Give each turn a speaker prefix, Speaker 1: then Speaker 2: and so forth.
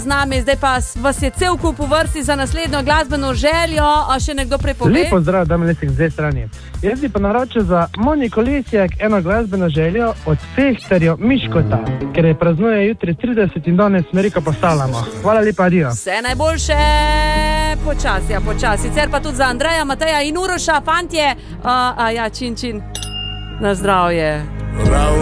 Speaker 1: z nami, zdaj pa vas je cel kup v vrsti za naslednjo glasbeno željo, a še nekdo prepove?
Speaker 2: Lepo zdrav, da me lesek z dve strani. Jaz bi pa naročil za Moniko Lesjak eno glasbeno željo od Fehterjo Miškota, ker je praznuje jutri 30 in danes smo reko postavljamo. Hvala lepa, adijo.
Speaker 1: Vse najboljše, počasi. Sicer pa tudi za Andreja, Mateja in Uroša, fantje, čin, na zdravje.